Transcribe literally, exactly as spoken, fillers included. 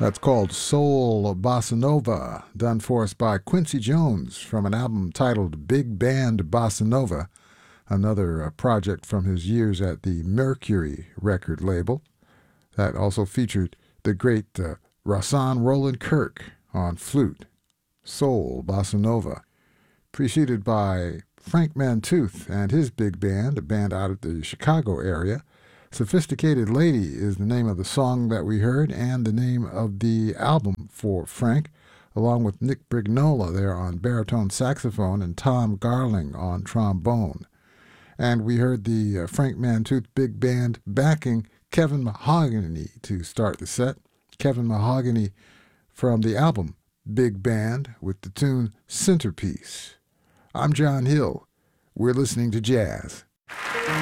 That's called Soul Bossa Nova, done for us by Quincy Jones from an album titled Big Band Bossa Nova, another uh, project from his years at the Mercury record label. That also featured the great uh, Rahsaan Roland Kirk on flute. Soul Bossa Nova, preceded by Frank Mantooth and his big band, a band out of the Chicago area. Sophisticated Lady is the name of the song that we heard and the name of the album for Frank, along with Nick Brignola there on baritone saxophone and Tom Garling on trombone. And we heard the uh, Frank Mantooth Big Band backing Kevin Mahogany to start the set. Kevin Mahogany from the album Big Band with the tune Centerpiece. I'm John Hill. We're listening to jazz.